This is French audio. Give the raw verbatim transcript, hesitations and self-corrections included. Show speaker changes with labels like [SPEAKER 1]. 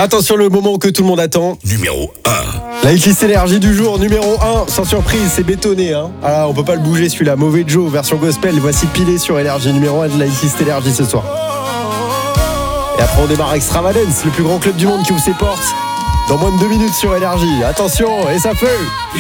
[SPEAKER 1] Attention, le moment que tout le monde attend.
[SPEAKER 2] Numéro un.
[SPEAKER 1] La hitlist énergie du jour, numéro un. Sans surprise, c'est bétonné. Hein. Ah, on peut pas le bouger celui-là. Mauvais Joe, version gospel. Voici Pilé sur énergie, numéro un de la hitlist énergie ce soir. Et après, on démarre Extravagance, le plus grand club du monde qui ouvre ses portes. Dans moins de deux minutes sur énergie. Attention, et ça fait...